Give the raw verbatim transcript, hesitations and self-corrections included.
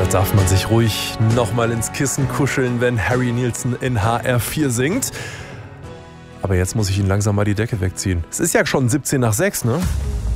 Da darf man sich ruhig nochmal ins Kissen kuscheln, wenn Harry Nilsson in H R vier singt. Aber jetzt muss ich ihn langsam mal die Decke wegziehen. Es ist ja schon siebzehn nach sechs, ne?